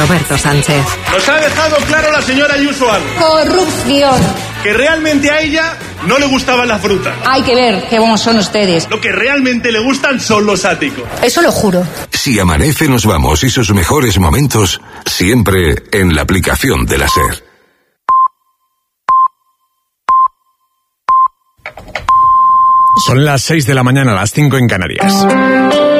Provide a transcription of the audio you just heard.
Roberto Sánchez. Nos ha dejado claro la señora Ayuso algo. Corrupción. Que realmente a ella no le gustaban las frutas. Hay que ver qué buenos son ustedes. Lo que realmente le gustan son los áticos. Eso lo juro. Si amanece nos vamos y sus mejores momentos siempre en la aplicación de la SER. Son las 6 de la mañana, las 5 en Canarias.